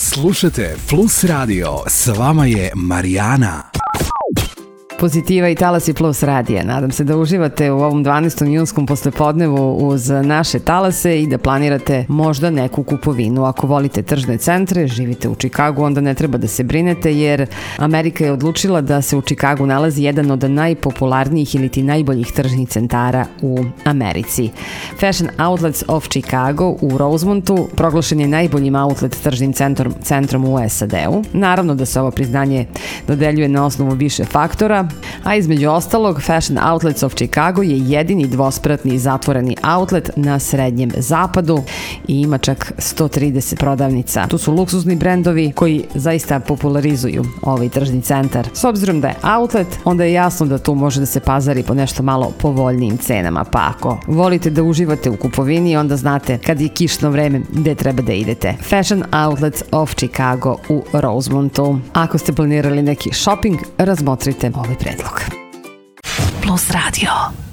Slušajte Plus Radio, s vama je Marijana. Pozitiva i Talasi Plus radija. Nadam se da uživate u ovom 12. junskom poslepodnevu uz naše talase i da planirate možda neku kupovinu. Ako volite tržne centre, živite u Čikagu, onda ne treba da se brinete jer Amerika je odlučila da se u Čikagu nalazi jedan od najpopularnijih ili ti najboljih tržnih centara u Americi. Fashion Outlets of Chicago u Rosemontu proglašen je najboljim outlet tržnim centrom u SAD-u. Naravno da se ovo priznanje dodeljuje na osnovu više faktora, a između ostalog Fashion Outlets of Chicago je jedini dvospratni zatvoreni outlet na srednjem zapadu i ima čak 130 prodavnica. Tu su luksuzni brendovi koji zaista popularizuju ovaj tržni centar. S obzirom da je outlet, onda je jasno da tu može da se pazari po nešto malo povoljnijim cenama, pa ako volite da uživate u kupovini, onda znate kad je kišno vreme gde treba da idete. Fashion Outlets of Chicago u Rosemontu. Ako ste planirali neki shopping, razmotrite ovaj predlog. Plus Radio.